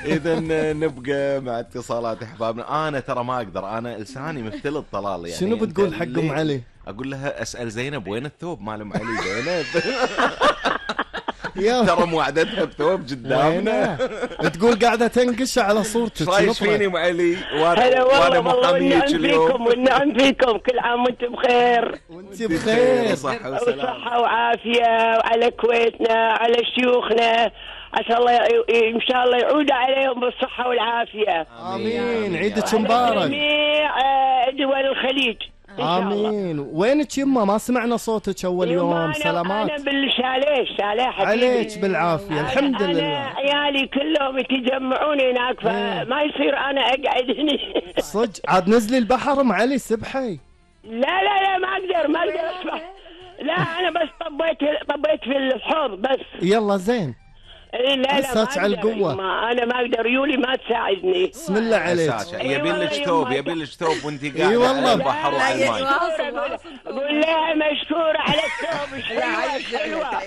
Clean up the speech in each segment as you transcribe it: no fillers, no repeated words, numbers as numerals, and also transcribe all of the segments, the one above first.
إذا نبقى مع اتصالات أحبابنا. أنا ترى ما أقدر، أنا لساني مثل الطلال يعني. شنو بتقول حق أم علي؟ أقول لها أسأل زينب وين الثوب مال أم علي زينب. يا ترى موعدتها بثوب قدامنا. تقول قاعدة تنقش على صورتك. رايك فيني أم علي؟ هلا وأنا والله محاميك اليوم. والنعم فيكم، كل عام وانتم بخير. وانت بخير وصحة وسلام وصحة وعافية، وعلى كويتنا، على شيوخنا، عسى الله إن شاء الله يعود عليهم بالصحة والعافية. آمين. عيدك مبارك. جميع دول الخليج. آمين. وينك يما؟ ما سمعنا صوتك أول يوم. سلامات. أنا بالشاليه حبيبي. عليك بالعافية. الحمد لله. أنا عيالي كلهم يتجمعون هناك، فما يصير أنا أقعد هنا. صدق عاد نزلي البحر ام علي سبحي. لا ما أقدر أسبح. لا أنا بس طبيت في الحوض بس. يلا زين. لا هسه على القوة. أنا ما أقدر، ريولي ما تساعدني. بسم الله عليك. يبي لك ثوب وانت قاعدة اي والله. على البحر وعلى الماء. قول لها مشكورة على الثوب. حلوة.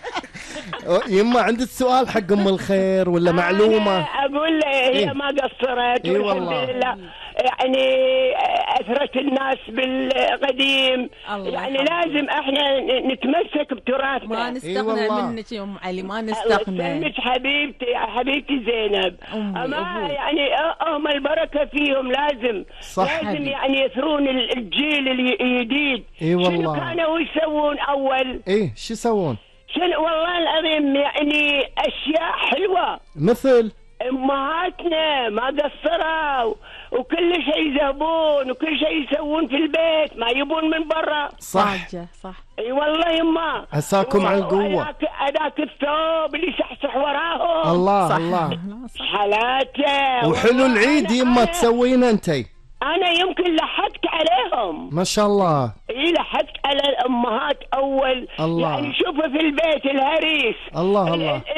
يما عندك سؤال حق ام الخير ولا معلومة؟ أقول لها هي ما قصرت والحمد لله، يعني أثرت الناس بالقديم. يعني لازم احنا نتمسك بتراثنا، ما نستغنى منك يا ام علي، ما نستغنى. منك حبيبتي زينب. أما يعني هم البركة فيهم، لازم يعني يثرون الجيل الجديد. شنو كانوا يسوون أول؟ شو يسوون؟ والله العظيم يعني أشياء حلوة، مثل أمهاتنا ما قصروا، وكل شيء يذهبون وكل شيء يسوون في البيت، ما يبون من برا. صح. اي والله يما. عساكم على القوة. هذاك الثوب اللي يصحصح وراهم. الله صح. الله. حالاته. وحلو العيد يما تسوينه انتي. أنا يمكن لحقت عليهم. ما شاء الله. لحقت على الأمهات أول. الله. يعني شوفوا في البيت الهريس. الله.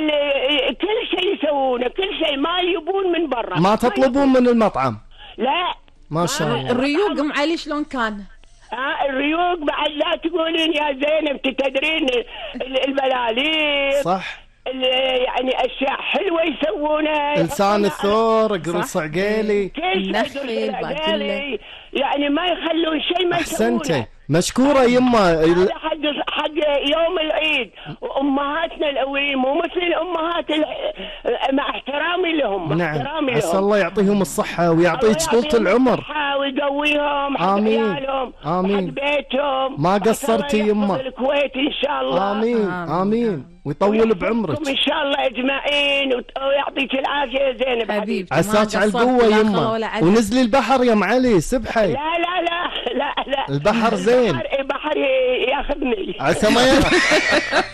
كل شيء يسوونه، كل شيء ما يبون من برا. ما تطلبون من المطعم؟ لا. ما شاء الله. الريوق ام علي شلون كان؟ الريوق بعد لا تقولين يا زينب، تدرين البلالين. صح. يعني اشياء حلوه يسوونها. لسان الثور، قرص عقيلي، النخيل باكله. يعني ما يخلون شيء ما يسوونه. احسنتي. مشكوره يما. حق يوم العيد، وامهاتنا الاولين مو مثل الامهات، مع احترامي لهم. نعم. عسى الله يعطيهم الصحه ويعطيك طولة العمر. ويقويهم حق عيالهم. امين. حق بيتهم. ما قصرتي يما. الكويت ان شاء الله. امين. ويطول بعمرك ان شاء الله اجمعين، ويعطيك العافيه يا زينب حبيبتي. عساك على القوه يما. ونزلي البحر يا ام علي سبحي. لا البحر زين. البحر ياخذني. عسى ما